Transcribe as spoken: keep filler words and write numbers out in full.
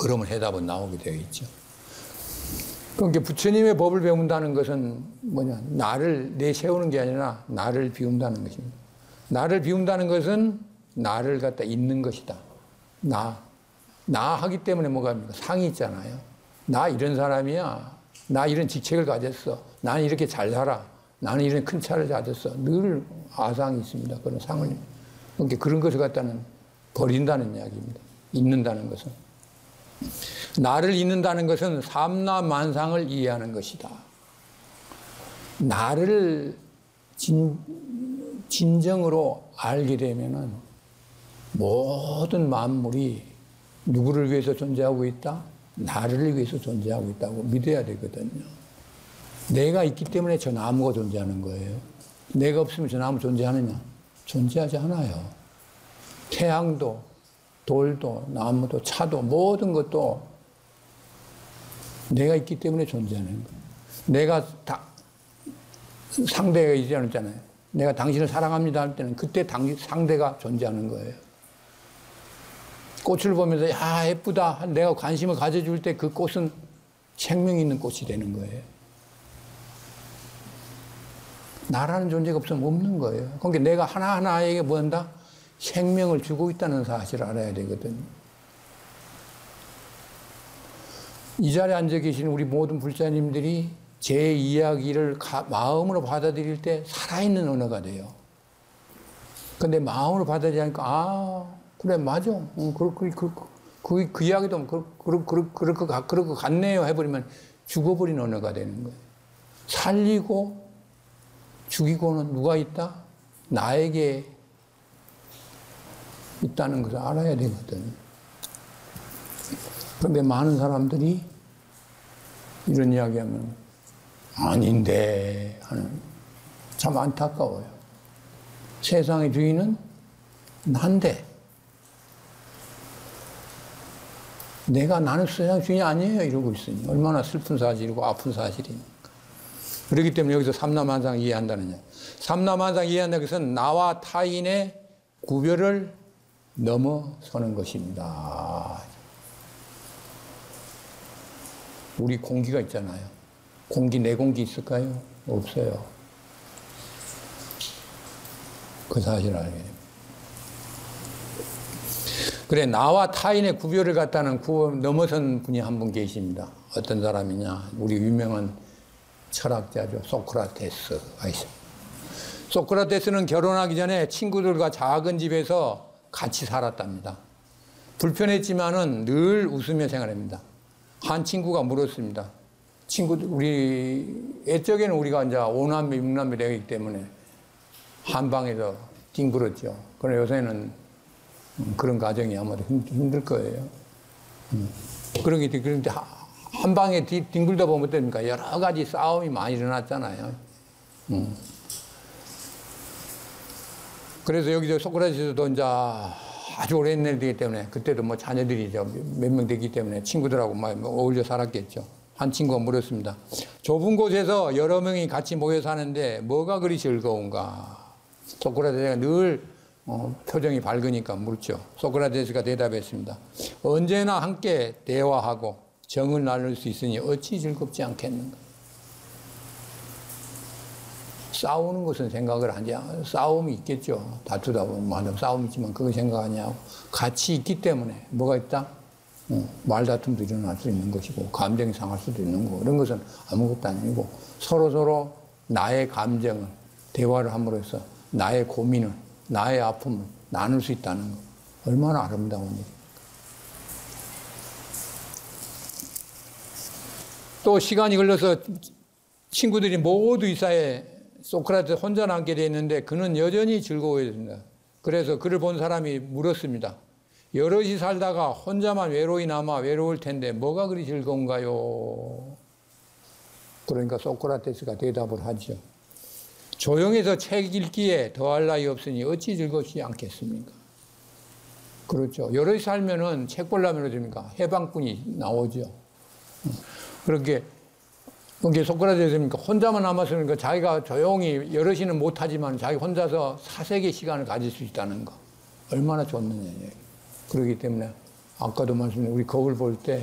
그러면 해답은 나오게 되어 있죠. 그러니까 부처님의 법을 배운다는 것은 뭐냐, 나를 내세우는 게 아니라 나를 비운다는 것입니다. 나를 비운다는 것은 나를 갖다 잇는 것이다. 나, 나 하기 때문에 뭐가 합니까? 상이 있잖아요. 나 이런 사람이야. 나 이런 직책을 가졌어. 나는 이렇게 잘 살아. 나는 이런 큰 차를 가졌어. 늘 아상이 있습니다. 그런 상을. 그러니까 그런 것을 갖다는 버린다는 이야기입니다. 잇는다는 것은. 나를 잇는다는 것은 삼라만상을 이해하는 것이다. 나를 진, 진정으로 알게 되면은 모든 만물이 누구를 위해서 존재하고 있다? 나를 위해서 존재하고 있다고 믿어야 되거든요. 내가 있기 때문에 저 나무가 존재하는 거예요. 내가 없으면 저 나무 존재하느냐? 존재하지 않아요. 태양도, 돌도, 나무도, 차도, 모든 것도 내가 있기 때문에 존재하는 거예요. 내가 다, 상대가 있지 않잖아요. 내가 당신을 사랑합니다 할 때는 그때 당신, 상대가 존재하는 거예요. 꽃을 보면서, 야, 예쁘다. 내가 관심을 가져줄 때 그 꽃은 생명이 있는 꽃이 되는 거예요. 나라는 존재가 없으면 없는 거예요. 그러니까 내가 하나하나에게 뭐 한다? 생명을 주고 있다는 사실을 알아야 되거든요. 이 자리에 앉아 계신 우리 모든 불자님들이 제 이야기를 가, 마음으로 받아들일 때 살아있는 언어가 돼요. 근데 마음으로 받아들이니까, 아, 그래, 맞아. 응, 그, 그, 그, 그, 그 이야기도 그, 그, 그, 그럴 것 같, 그럴 것 같네요. 해버리면 죽어버린 언어가 되는 거예요. 살리고 죽이고는 누가 있다? 나에게 있다는 것을 알아야 되거든요. 그런데 많은 사람들이 이런 이야기하면 아닌데 하는, 참 안타까워요. 세상의 주인은 난데 내가 나는 세상 주인이 아니에요 이러고 있으니 얼마나 슬픈 사실이고 아픈 사실입니까? 그렇기 때문에 여기서 삼라만상 이해한다는 거. 삼라만상 이해한다는 것은 나와 타인의 구별을 넘어서는 것입니다. 우리 공기가 있잖아요. 공기, 내 공기 있을까요? 없어요. 그 사실을 알게 됩니다. 그래, 나와 타인의 구별을 갖다는 구, 넘어선 분이 한 분 계십니다. 어떤 사람이냐? 우리 유명한 철학자죠. 소크라테스가 있어요. 소크라테스는 결혼하기 전에 친구들과 작은 집에서 같이 살았답니다. 불편했지만은 늘 웃으며 생활합니다. 한 친구가 물었습니다. 친구들, 우리, 옛적에는 우리가 이제 오남매, 육남매 되기 때문에 한 방에서 뒹굴었죠. 그러나 요새는 그런 가정이 아마도 힘들 거예요. 그러기 때문에 한 방에 뒹굴다 보면 어떻습니까? 여러 가지 싸움이 많이 일어났잖아요. 그래서 여기서 소크라테스도 이제 아주 오래 옛날이 되기 때문에 그때도 뭐 자녀들이 몇 명 되기 때문에 친구들하고 막 어울려 살았겠죠. 한 친구가 물었습니다. 좁은 곳에서 여러 명이 같이 모여 사는데 뭐가 그리 즐거운가? 소크라테스가 늘 어, 표정이 밝으니까 묻죠. 소크라테스가 대답했습니다. 언제나 함께 대화하고 정을 나눌 수 있으니 어찌 즐겁지 않겠는가? 싸우는 것은 생각을 하지 않아요. 싸움이 있겠죠. 다투다 보면 싸움이 있지만 그걸 생각 안 하고 같이 있기 때문에 뭐가 있다? 어, 말다툼도 일어날 수 있는 것이고 감정이 상할 수도 있는 거고 이런 것은 아무것도 아니고 서로서로 나의 감정을 대화를 함으로써 나의 고민을 나의 아픔을 나눌 수 있다는 것 얼마나 아름다운 일입니까? 또 시간이 흘러서 친구들이 모두 이사에 소크라테스 혼자 남게 되었는데 그는 여전히 즐거워했습니다. 그래서 그를 본 사람이 물었습니다. 여럿이 살다가 혼자만 외로이 남아 외로울 텐데 뭐가 그리 즐거운가요? 그러니까 소크라테스가 대답을 하죠. 조용해서 책 읽기에 더할 나위 없으니 어찌 즐겁지 않겠습니까? 그렇죠. 여럿이 살면은 책 보려면 어떻습니까? 해방꾼이 나오죠. 그렇게 그게 소크라테스니까 혼자만 남았으니까 자기가 조용히 여럿이는 못하지만 자기 혼자서 사색의 시간을 가질 수 있다는 거 얼마나 좋느냐. 그렇기 때문에 아까도 말씀드린 우리 거울 볼 때